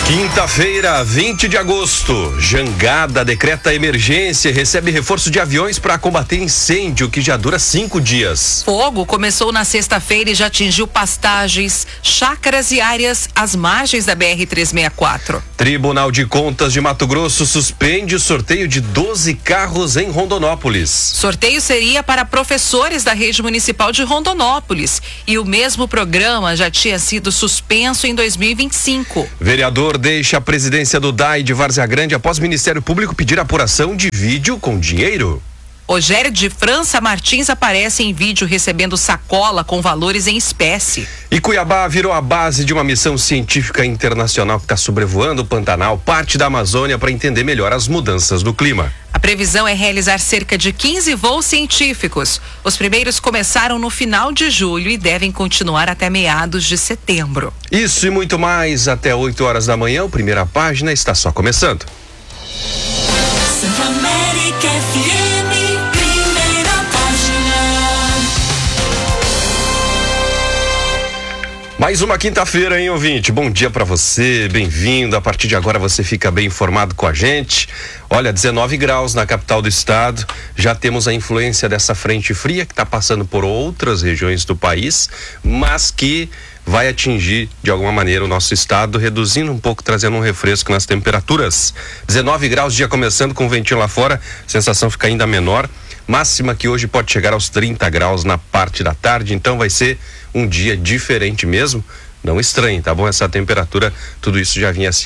Quinta-feira, 20 de agosto, Jangada decreta emergência e recebe reforço de aviões para combater incêndio que já dura 5 dias. Fogo começou na sexta-feira e já atingiu pastagens, chácaras e áreas às margens da BR-364. Tribunal de Contas de Mato Grosso suspende o sorteio de 12 carros em Rondonópolis. Sorteio seria para professores da rede municipal de Rondonópolis e o mesmo programa já tinha sido suspenso em 2025. Vereador deixa a presidência do DAI de Várzea Grande após o Ministério Público pedir apuração de vídeo com dinheiro. Rogério de França Martins aparece em vídeo recebendo sacola com valores em espécie. E Cuiabá virou a base de uma missão científica internacional que está sobrevoando o Pantanal, parte da Amazônia, para entender melhor as mudanças do clima. A previsão é realizar cerca de 15 voos científicos. Os primeiros começaram no final de julho e devem continuar até meados de setembro. Isso e muito mais até 8 horas da manhã. A primeira página está só começando. Mais uma quinta-feira, hein, ouvinte? Bom dia pra você, bem-vindo. A partir de agora você fica bem informado com a gente. Olha, 19 graus na capital do estado. Já temos a influência dessa frente fria que está passando por outras regiões do país, mas que vai atingir de alguma maneira o nosso estado, reduzindo um pouco, trazendo um refresco nas temperaturas. 19 graus, dia começando com ventinho lá fora, a sensação fica ainda menor. Máxima que hoje pode chegar aos 30 graus na parte da tarde, então vai ser um dia diferente mesmo. Não estranhe, tá bom? Essa temperatura, tudo isso já vinha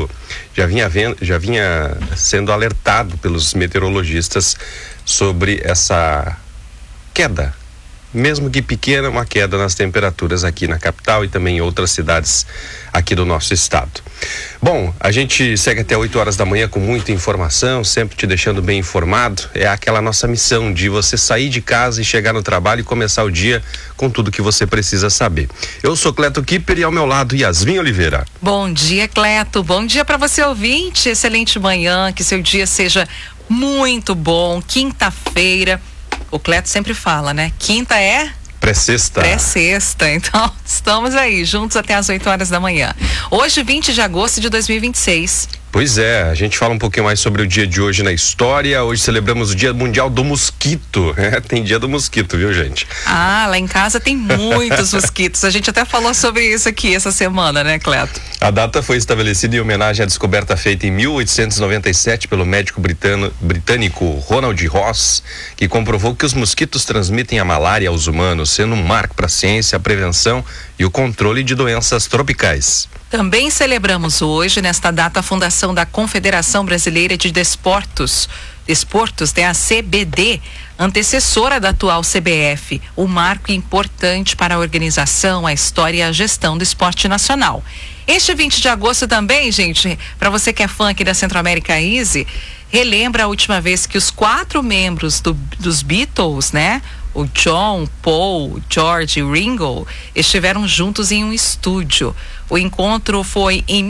sendo alertado pelos meteorologistas sobre essa queda, mesmo que pequena, uma queda nas temperaturas aqui na capital e também em outras cidades aqui do nosso estado. Bom, a gente segue até 8 horas da manhã com muita informação, sempre te deixando bem informado. É aquela nossa missão de você sair de casa e chegar no trabalho e começar o dia com tudo que você precisa saber. Eu sou Cleto Kipper e ao meu lado Yasmin Oliveira. Bom dia, Cleto. Bom dia para você, ouvinte. Excelente manhã, que seu dia seja muito bom. Quinta-feira. O Cleto sempre fala, né? Quinta é... Pré-sexta. Pré-sexta, então estamos aí, juntos até as 8 horas da manhã. Hoje, 20 de agosto de 2026. Pois é, a gente fala um pouquinho mais sobre o dia de hoje na história. Hoje celebramos o Dia Mundial do Mosquito. Tem Dia do Mosquito, viu, gente? Ah, lá em casa tem muitos mosquitos. A gente até falou sobre isso aqui essa semana, né, Cleto? A data foi estabelecida em homenagem à descoberta feita em 1897 pelo médico britânico Ronald Ross, que comprovou que os mosquitos transmitem a malária aos humanos, sendo um marco para a ciência, a prevenção e o controle de doenças tropicais. Também celebramos hoje, nesta data, a fundação da Confederação Brasileira de Desportos, né, a CBD, antecessora da atual CBF, um marco importante para a organização, a história e a gestão do esporte nacional. Este 20 de agosto também, gente, para você que é fã aqui da Centro-América Easy, relembra a última vez que os 4 membros dos Beatles, né, o John, Paul, George e Ringo, estiveram juntos em um estúdio. O encontro foi em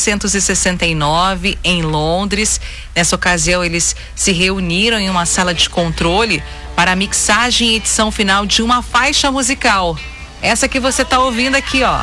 1969, em Londres. Nessa ocasião, eles se reuniram em uma sala de controle para a mixagem e edição final de uma faixa musical. Essa que você está ouvindo aqui, ó.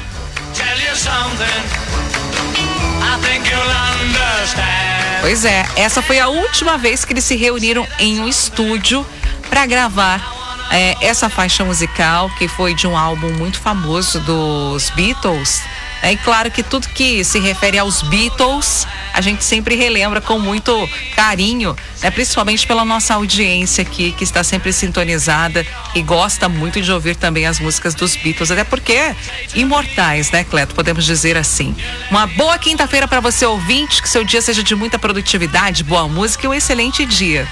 Pois é, essa foi a última vez que eles se reuniram em um estúdio para gravar essa faixa musical, que foi de um álbum muito famoso dos Beatles. E claro que tudo que se refere aos Beatles, a gente sempre relembra com muito carinho, né? Principalmente pela nossa audiência aqui, que está sempre sintonizada e gosta muito de ouvir também as músicas dos Beatles, até porque imortais, né, Cleto? Podemos dizer assim. Uma boa quinta-feira para você, ouvinte, que seu dia seja de muita produtividade, boa música e um excelente dia.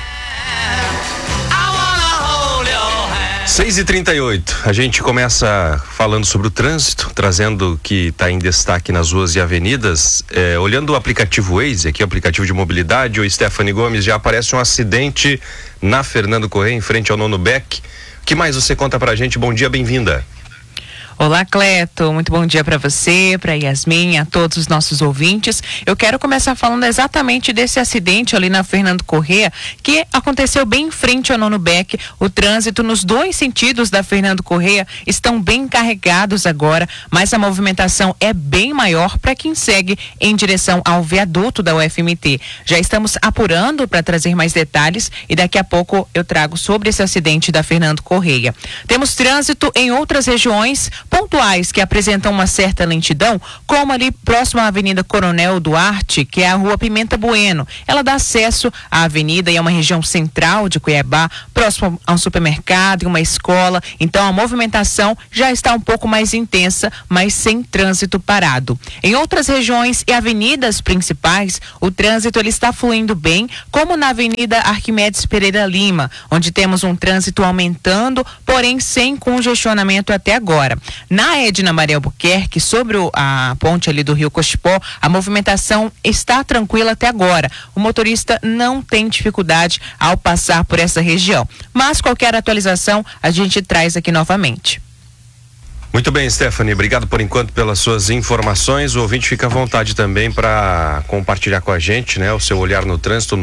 6h38, a gente começa falando sobre o trânsito, trazendo o que está em destaque nas ruas e avenidas. Olhando o aplicativo Waze, aqui o aplicativo de mobilidade, o Stephanie Gomes, já aparece um acidente na Fernando Corrêa, em frente ao Nono Beck. O que mais você conta pra gente? Bom dia, bem-vinda. Olá, Cleto, muito bom dia para você, para Yasmin, a todos os nossos ouvintes. Eu quero começar falando exatamente desse acidente ali na Fernando Corrêa, que aconteceu bem em frente ao Nono Beck. O trânsito nos dois sentidos da Fernando Corrêa estão bem carregados agora, mas a movimentação é bem maior para quem segue em direção ao viaduto da UFMT. Já estamos apurando para trazer mais detalhes e daqui a pouco eu trago sobre esse acidente da Fernando Corrêa. Temos trânsito em outras regiões pontuais que apresentam uma certa lentidão, como ali próximo à Avenida Coronel Duarte, que é a Rua Pimenta Bueno. Ela dá acesso à avenida e é uma região central de Cuiabá, próximo a um supermercado e uma escola. Então a movimentação já está um pouco mais intensa, mas sem trânsito parado. Em outras regiões e avenidas principais, o trânsito ele está fluindo bem, como na Avenida Arquimedes Pereira Lima, onde temos um trânsito aumentando, porém sem congestionamento até agora. Na Edna Maria Albuquerque, sobre a ponte ali do Rio Cochipó, a movimentação está tranquila até agora. O motorista não tem dificuldade ao passar por essa região. Mas qualquer atualização a gente traz aqui novamente. Muito bem, Stephanie, obrigado por enquanto pelas suas informações. O ouvinte fica à vontade também para compartilhar com a gente, né, o seu olhar no trânsito,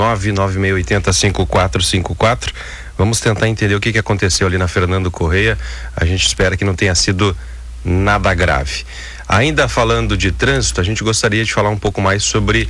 996805454. Vamos tentar entender o que aconteceu ali na Fernando Corrêa. A gente espera que não tenha sido nada grave. Ainda falando de trânsito, a gente gostaria de falar um pouco mais sobre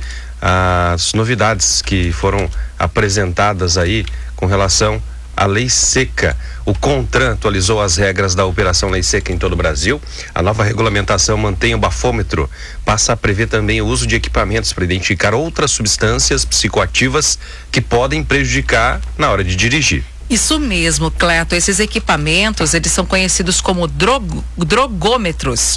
as novidades que foram apresentadas aí com relação à Lei Seca. O CONTRAN atualizou as regras da Operação Lei Seca em todo o Brasil. A nova regulamentação mantém o bafômetro, passa a prever também o uso de equipamentos para identificar outras substâncias psicoativas que podem prejudicar na hora de dirigir. Isso mesmo, Cleto. Esses equipamentos, eles são conhecidos como drogômetros.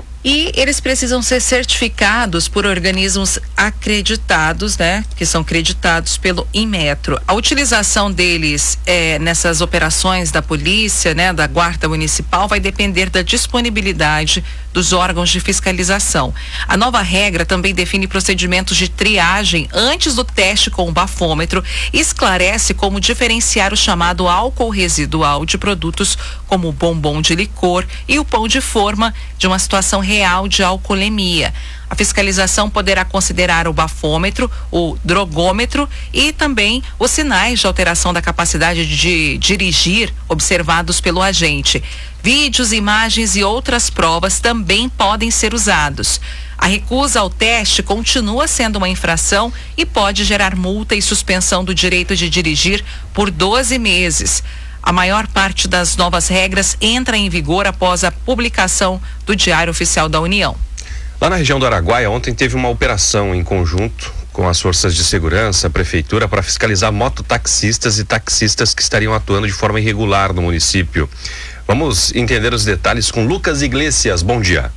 E eles precisam ser certificados por organismos acreditados, né? Que são creditados pelo Inmetro. A utilização deles nessas operações da polícia, né? Da Guarda Municipal, vai depender da disponibilidade dos órgãos de fiscalização. A nova regra também define procedimentos de triagem antes do teste com o bafômetro e esclarece como diferenciar o chamado álcool residual de produtos como o bombom de licor e o pão de forma de uma situação real de alcoolemia. A fiscalização poderá considerar o bafômetro, o drogômetro e também os sinais de alteração da capacidade de dirigir observados pelo agente. Vídeos, imagens e outras provas também podem ser usados. A recusa ao teste continua sendo uma infração e pode gerar multa e suspensão do direito de dirigir por 12 meses. A maior parte das novas regras entra em vigor após a publicação do Diário Oficial da União. Lá na região do Araguaia, ontem teve uma operação em conjunto com as forças de segurança, a prefeitura, para fiscalizar mototaxistas e taxistas que estariam atuando de forma irregular no município. Vamos entender os detalhes com Lucas Iglesias. Bom dia.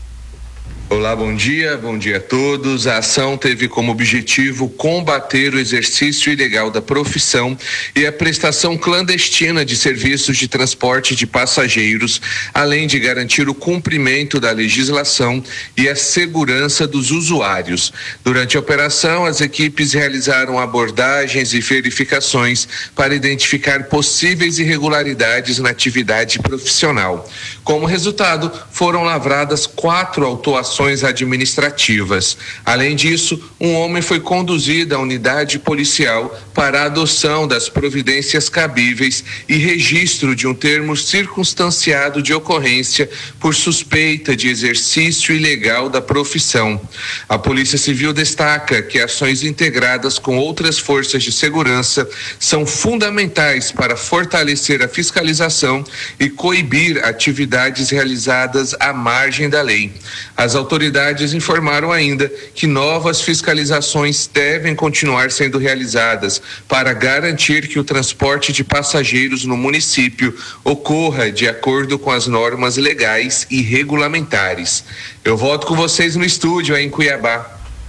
Olá, bom dia a todos. A ação teve como objetivo combater o exercício ilegal da profissão e a prestação clandestina de serviços de transporte de passageiros, além de garantir o cumprimento da legislação e a segurança dos usuários. Durante a operação, as equipes realizaram abordagens e verificações para identificar possíveis irregularidades na atividade profissional. Como resultado, foram lavradas 4 autuações administrativas. Além disso, um homem foi conduzido à unidade policial para a adoção das providências cabíveis e registro de um termo circunstanciado de ocorrência por suspeita de exercício ilegal da profissão. A Polícia Civil destaca que ações integradas com outras forças de segurança são fundamentais para fortalecer a fiscalização e coibir atividades realizadas à margem da lei. As autoridades informaram ainda que novas fiscalizações devem continuar sendo realizadas para garantir que o transporte de passageiros no município ocorra de acordo com as normas legais e regulamentares. Eu volto com vocês no estúdio aí em Cuiabá.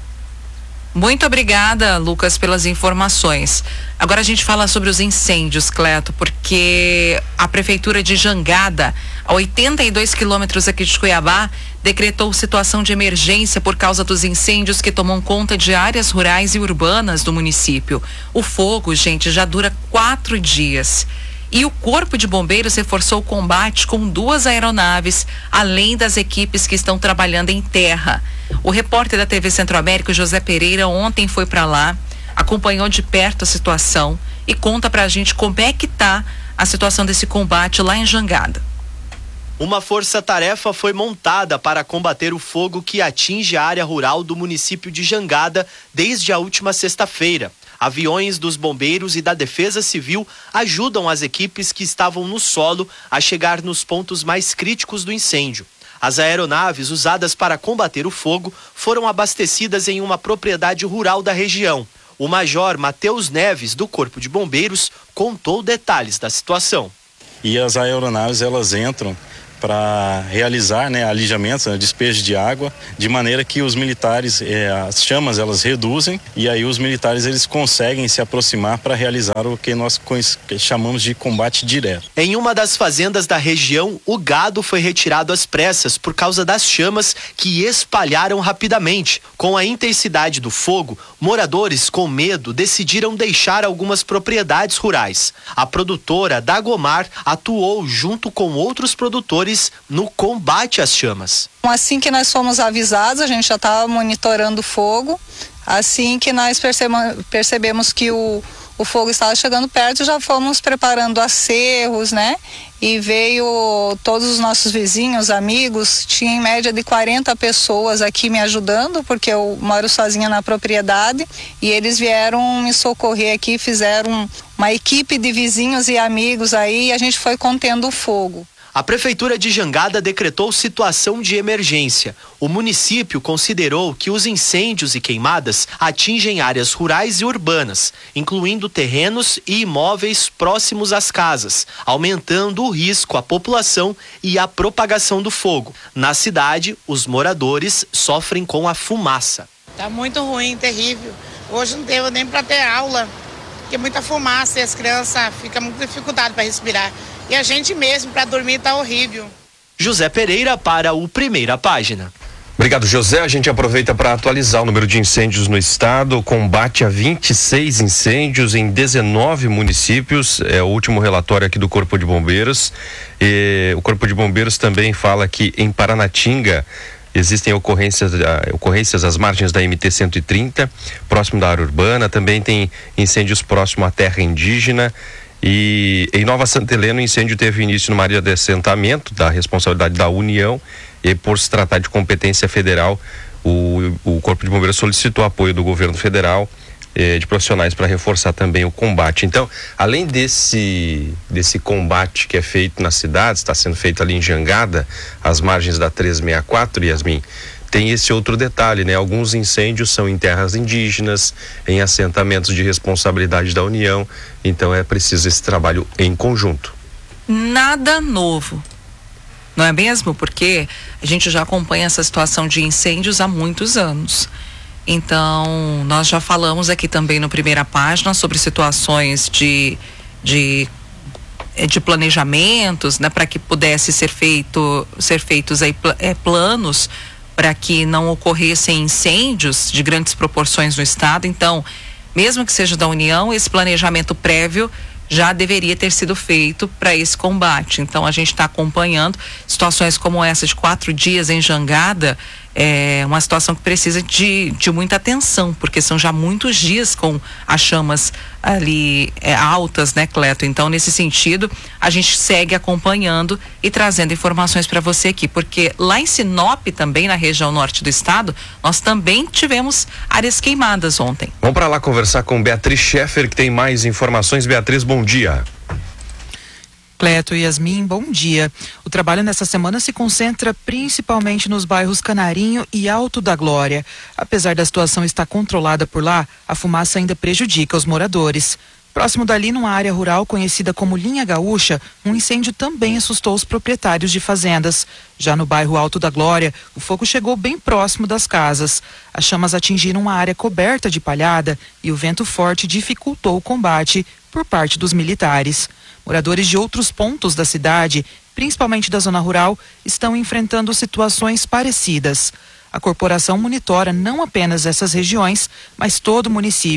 Muito obrigada, Lucas, pelas informações. Agora a gente fala sobre os incêndios, Cleto, porque a Prefeitura de Jangada, a 82 quilômetros aqui de Cuiabá, decretou situação de emergência por causa dos incêndios que tomam conta de áreas rurais e urbanas do município. O fogo, gente, já dura 4 dias. E o Corpo de Bombeiros reforçou o combate com 2 aeronaves, além das equipes que estão trabalhando em terra. O repórter da TV Centro-América, José Pereira, ontem foi para lá, acompanhou de perto a situação e conta pra gente como é que tá a situação desse combate lá em Jangada. Uma força-tarefa foi montada para combater o fogo que atinge a área rural do município de Jangada desde a última sexta-feira. Aviões dos bombeiros e da Defesa Civil ajudam as equipes que estavam no solo a chegar nos pontos mais críticos do incêndio. As aeronaves usadas para combater o fogo foram abastecidas em uma propriedade rural da região. O Major Matheus Neves, do Corpo de Bombeiros, contou detalhes da situação. E as aeronaves, elas entram para realizar, alijamentos, despejo de água, de maneira que os militares, as chamas elas reduzem e aí os militares eles conseguem se aproximar para realizar o que nós chamamos de combate direto. Em uma das fazendas da região, o gado foi retirado às pressas por causa das chamas que espalharam rapidamente. Com a intensidade do fogo, moradores com medo decidiram deixar algumas propriedades rurais. A produtora Dagomar atuou junto com outros produtores no combate às chamas. Assim que nós fomos avisados, a gente já estava monitorando o fogo. Assim que nós percebemos que o fogo estava chegando perto, já fomos preparando acerros, E veio todos os nossos vizinhos, amigos, tinha em média de 40 pessoas aqui me ajudando, porque eu moro sozinha na propriedade, e eles vieram me socorrer aqui, fizeram uma equipe de vizinhos e amigos aí, e a gente foi contendo o fogo. A Prefeitura de Jangada decretou situação de emergência. O município considerou que os incêndios e queimadas atingem áreas rurais e urbanas, incluindo terrenos e imóveis próximos às casas, aumentando o risco à população e à propagação do fogo. Na cidade, os moradores sofrem com a fumaça. Tá muito ruim, terrível. Hoje não deu nem para ter aula, porque muita fumaça e as crianças ficam muito dificuldade para respirar. E a gente mesmo, para dormir, tá horrível. José Pereira para o Primeira Página. Obrigado, José. A gente aproveita para atualizar o número de incêndios no estado. Combate a 26 incêndios em 19 municípios. É o último relatório aqui do Corpo de Bombeiros. O Corpo de Bombeiros também fala que em Paranatinga existem ocorrências às margens da MT-130, próximo da área urbana. Também tem incêndios próximo à terra indígena. E em Nova Santa Helena, o incêndio teve início numa área de assentamento da responsabilidade da União, e por se tratar de competência federal, o Corpo de Bombeiros solicitou apoio do governo federal, de profissionais para reforçar também o combate. Então, além desse combate que é feito nas cidades, está sendo feito ali em Jangada, às margens da 364, Yasmin, tem esse outro detalhe, Alguns incêndios são em terras indígenas, em assentamentos de responsabilidade da União, então é preciso esse trabalho em conjunto. Nada novo, não é mesmo? Porque a gente já acompanha essa situação de incêndios há muitos anos. Então, nós já falamos aqui também no Primeira Página sobre situações de planejamentos, para que pudesse ser feitos aí planos para que não ocorressem incêndios de grandes proporções no estado. Então, mesmo que seja da União, esse planejamento prévio já deveria ter sido feito para esse combate. Então, a gente está acompanhando situações como essa de 4 dias em Jangada. É uma situação que precisa de muita atenção, porque são já muitos dias com as chamas ali altas, Cleto? Então, nesse sentido, a gente segue acompanhando e trazendo informações para você aqui, porque lá em Sinop, também na região norte do estado, nós também tivemos áreas queimadas ontem. Vamos para lá conversar com Beatriz Scheffer, que tem mais informações. Beatriz, bom dia. Cleto e Yasmin, bom dia. O trabalho nessa semana se concentra principalmente nos bairros Canarinho e Alto da Glória. Apesar da situação estar controlada por lá, a fumaça ainda prejudica os moradores. Próximo dali, numa área rural conhecida como Linha Gaúcha, um incêndio também assustou os proprietários de fazendas. Já no bairro Alto da Glória, o fogo chegou bem próximo das casas. As chamas atingiram uma área coberta de palhada e o vento forte dificultou o combate por parte dos militares. Moradores de outros pontos da cidade, principalmente da zona rural, estão enfrentando situações parecidas. A corporação monitora não apenas essas regiões, mas todo o município.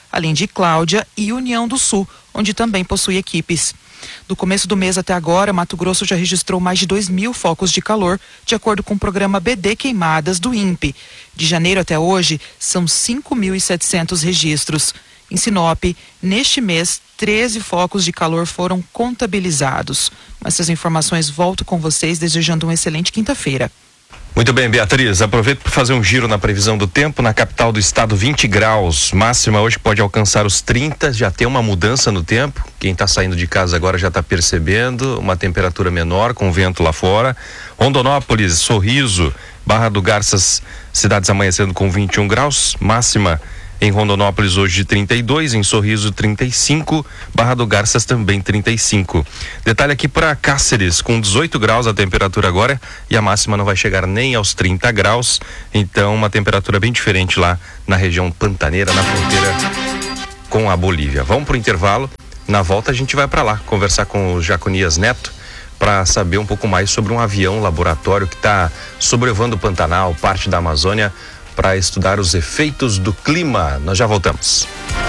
além de Cláudia e União do Sul, onde também possui equipes. Do começo do mês até agora, Mato Grosso já registrou mais de 2.000 focos de calor, de acordo com o programa BD Queimadas do INPE. De janeiro até hoje, são 5.700 registros. Em Sinop, neste mês, 13 focos de calor foram contabilizados. Com essas informações, volto com vocês, desejando uma excelente quinta-feira. Muito bem, Beatriz, aproveito para fazer um giro na previsão do tempo. Na capital do estado, 20 graus, máxima hoje pode alcançar os 30, já tem uma mudança no tempo. Quem está saindo de casa agora já está percebendo uma temperatura menor com vento lá fora. Rondonópolis, Sorriso, Barra do Garças, cidades amanhecendo com 21 graus, máxima em Rondonópolis hoje de 32, em Sorriso 35, Barra do Garças também 35. Detalhe aqui para Cáceres, com 18 graus a temperatura agora e a máxima não vai chegar nem aos 30 graus, então uma temperatura bem diferente lá na região pantaneira, na fronteira com a Bolívia. Vamos pro intervalo, na volta a gente vai para lá conversar com o Jaconias Neto para saber um pouco mais sobre um avião laboratório que está sobrevoando o Pantanal, parte da Amazônia, para estudar os efeitos do clima. Nós já voltamos.